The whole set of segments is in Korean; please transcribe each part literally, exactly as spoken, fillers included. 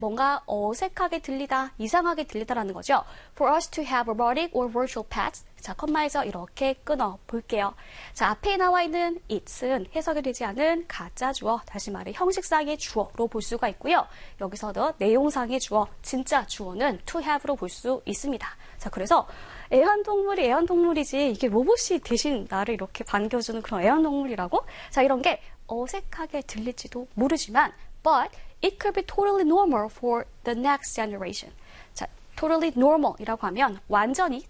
뭔가 어색하게 들리다, 이상하게 들리다라는 거죠. For us to have robotic or virtual pets. 자, 컴마에서 이렇게 끊어 볼게요. 자, 앞에 나와 있는 it은 해석이 되지 않은 가짜 주어, 다시 말해 형식상의 주어로 볼 수가 있고요. 여기서도 내용상의 주어, 진짜 주어는 to have로 볼 수 있습니다. 자, 그래서 애완동물이 애완동물이지 이게 로봇이 대신 나를 이렇게 반겨주는 그런 애완동물이라고? 자, 이런 게 어색하게 들릴지도 모르지만 but it could be totally normal for the next generation. 자, totally normal 이라고 하면 완전히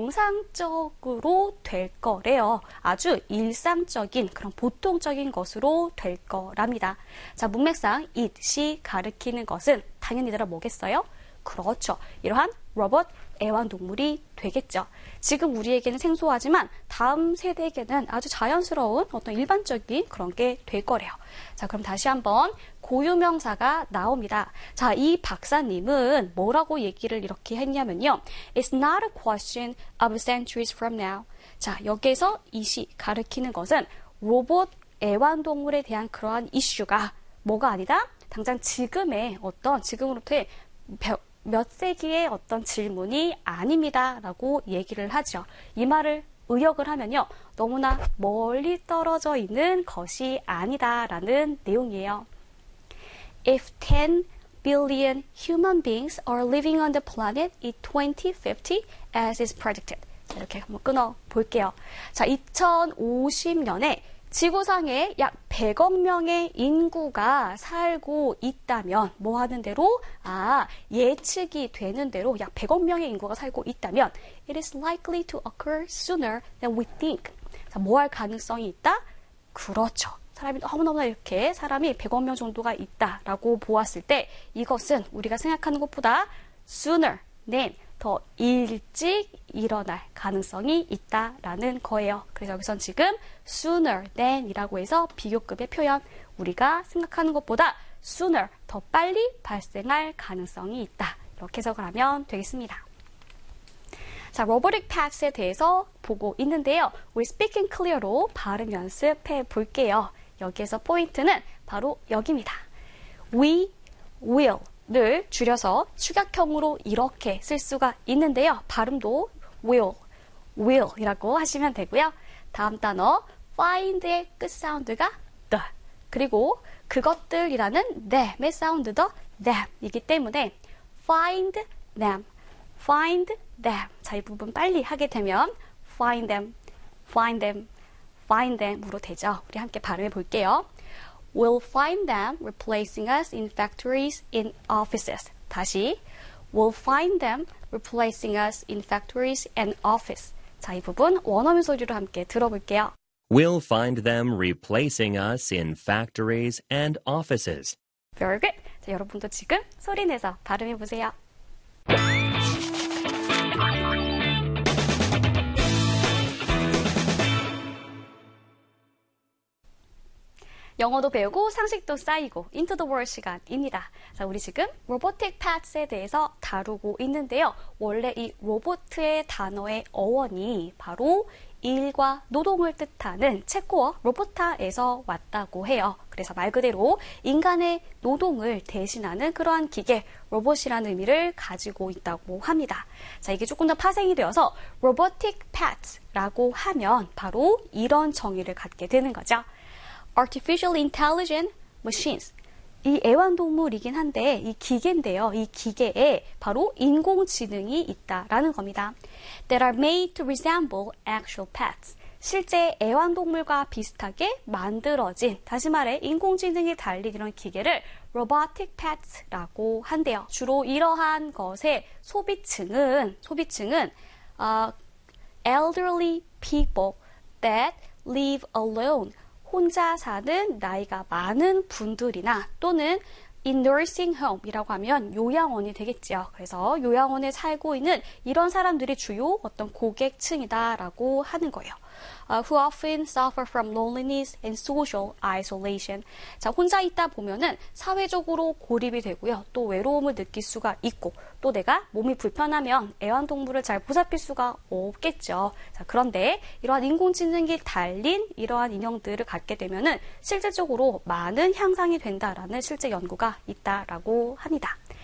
정상적으로 될 거래요. 아주 일상적인 그런 보통적인 것으로 될 거랍니다. 자, 문맥상 it이 가리키는 것은 당연히 이대로 뭐겠어요? 그렇죠. 이러한 로봇 애완동물이 되겠죠. 지금 우리에게는 생소하지만 다음 세대에게는 아주 자연스러운 어떤 일반적인 그런 게 될 거래요. 자, 그럼 다시 한번 고유명사가 나옵니다. 자, 이 박사님은 뭐라고 얘기를 이렇게 했냐면요. It's not a question of centuries from now. 자, 여기에서 이시 가리키는 것은 로봇 애완동물에 대한 그러한 이슈가 뭐가 아니다? 당장 지금의 어떤 지금으로부터의 몇 세기의 어떤 질문이 아닙니다. 라고 얘기를 하죠. 이 말을 의역을 하면요. 너무나 멀리 떨어져 있는 것이 아니다. 라는 내용이에요. If ten billion human beings are living on the planet in twenty fifty as is predicted. 이렇게 한번 끊어 볼게요. 자, 이천오십 년에 지구상에 약 백억 명의 인구가 살고 있다면 뭐 하는 대로? 아, 예측이 되는 대로 약 백억 명의 인구가 살고 있다면 it is likely to occur sooner than we think. 자, 뭐 할 가능성이 있다? 그렇죠. 사람이 너무너무 이렇게 사람이 백억 명 정도가 있다라고 보았을 때 이것은 우리가 생각하는 것보다 sooner than 더 일찍 일어날 가능성이 있다라는 거예요. 그래서 여기선 지금 sooner than 이라고 해서 비교급의 표현, 우리가 생각하는 것보다 sooner, 더 빨리 발생할 가능성이 있다. 이렇게 해석을 하면 되겠습니다. 자, robotic pets에 대해서 보고 있는데요. 우리 speaking clear로 발음 연습해 볼게요. 여기에서 포인트는 바로 여기입니다. We will 를 줄여서 축약형으로 이렇게 쓸 수가 있는데요. 발음도 will, will 이라고 하시면 되고요. 다음 단어 find의 끝 사운드가 the, 그리고 그것들이라는 them의 사운드도 them이기 때문에 find them, find them. 자, 이 부분 빨리 하게 되면 find them, find them, find them으로 되죠. 우리 함께 발음해 볼게요. We'll find them replacing us in factories, in offices. 다시, we'll find them replacing us in factories and office. 자, 이 부분 원어민 소리로 함께 들어볼게요. We'll find them replacing us in factories and offices. Very good. 자, 여러분도 지금 소리 내서 발음해 보세요. 영어도 배우고 상식도 쌓이고 Into the World 시간입니다. 자, 우리 지금 robotic pets에 대해서 다루고 있는데요. 원래 이 로보트의 단어의 어원이 바로 일과 노동을 뜻하는 체코어 로보타에서 왔다고 해요. 그래서 말 그대로 인간의 노동을 대신하는 그러한 기계, 로봇이라는 의미를 가지고 있다고 합니다. 자, 이게 조금 더 파생이 되어서 robotic pets라고 하면 바로 이런 정의를 갖게 되는 거죠. Artificial Intelligent Machines. 이 애완동물이긴 한데 이 기계인데요. 이 기계에 바로 인공지능이 있다라는 겁니다. That are made to resemble actual pets. 실제 애완동물과 비슷하게 만들어진, 다시 말해 인공지능이 달린 이런 기계를 robotic pets라고 한대요. 주로 이러한 것의 소비층은 소비층은 uh, elderly people that live alone. 혼자 사는 나이가 많은 분들이나 또는 in nursing home이라고 하면 요양원이 되겠죠. 그래서 요양원에 살고 있는 이런 사람들이 주요 어떤 고객층이다라고 하는 거예요. Uh, who often suffer from loneliness and social isolation. 자, 혼자 있다 보면은 사회적으로 고립이 되고요. 또 외로움을 느낄 수가 있고, 또 내가 몸이 불편하면 애완동물을 잘 보살필 수가 없겠죠. 자, 그런데 이러한 인공지능이 달린 이러한 인형들을 갖게 되면은 실질적으로 많은 향상이 된다라는 실제 연구가 있다라고 합니다.